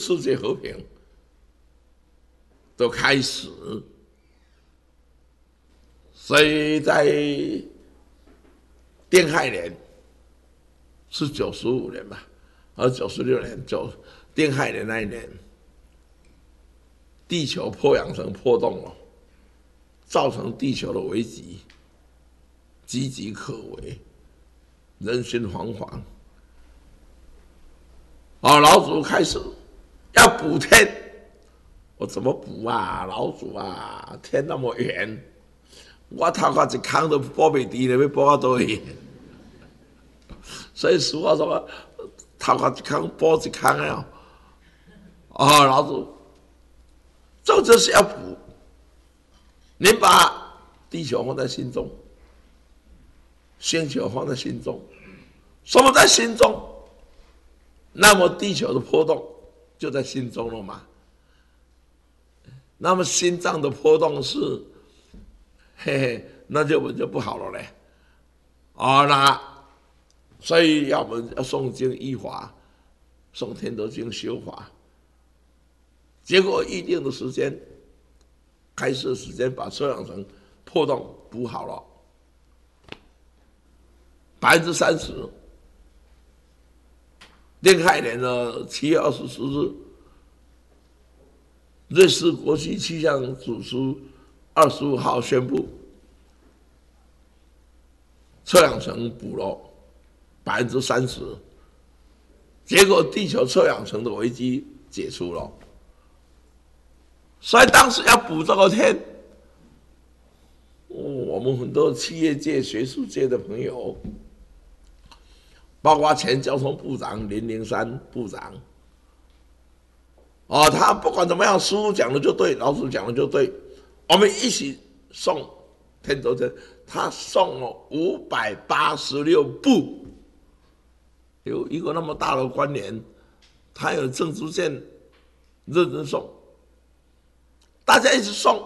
世界和平的开始。所以在丁亥年是95年吧，而96年丁亥年那一年，地球破氧层破洞了，造成地球的危机岌岌可危，人心惶惶。老祖开始要补天，我怎么补啊？老祖啊，天那么远。我头壳一空都补不低了，要补到多远？所以俗话说，头壳一空补一空啊！老祖，这就是要补。您把地球放在心中，星球放在心中，什么在心中？那么地球的波动就在心中了嘛。那么心脏的波动是。嘿嘿，那就不好了嘞。那所以我们要诵经依法，诵天德经修法。结果预定的时间，开始的时间把臭氧层破洞补好了，30%。丁亥年的7月24日，瑞士国际气象组书25号宣布，臭氧层补了30%，结果地球臭氧层的危机解除了。所以当时要补这个天，我们很多企业界、学术界的朋友，包括前交通部长林灵山部长，他不管怎么样，师父讲的就对，老祖讲的就对。我们一起诵天德经，他诵了586部，有一个那么大的官员，他有郑知健认真诵，大家一起诵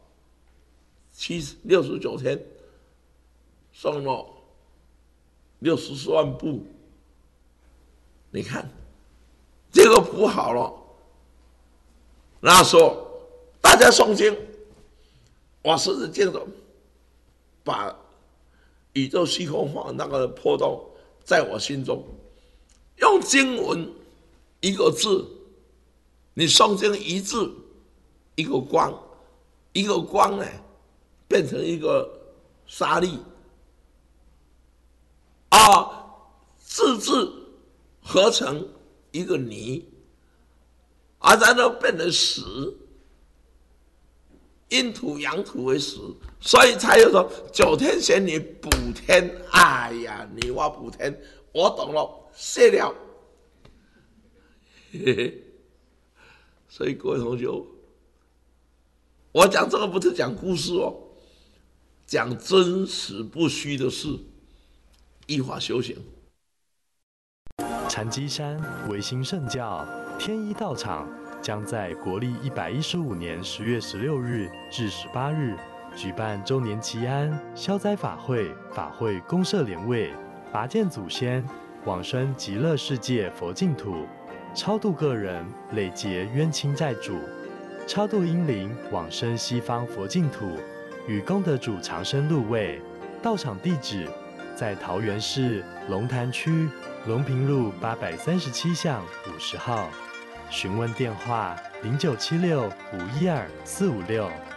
69天，诵了64万部。你看，这个补好了，那时候大家诵经。我是这种把宇宙虚空法那个波动在我心中，用经文一个字，你诵经一字，一个光，一个光呢变成一个沙粒，字字合成一个泥，然后变成石。阴土阳土为石，所以才有说9天玄女补天。哎呀，你我补天，我懂了，谢了。嘿嘿，所以各位同学，我讲这个不是讲故事哦，讲真实不虚的事，依法修行。 禅机山维新圣教天一道场将在国历115年10月16日至18日举办周年祈安消灾法会，法会公设莲位，拔剑祖先，往生极乐世界佛净土，超度个人累劫冤亲债主，超度阴灵往生西方佛净土，与功德主长生入位。道场地址在桃园市龙潭区龙平路837巷50号。询问电话：0976-512-456。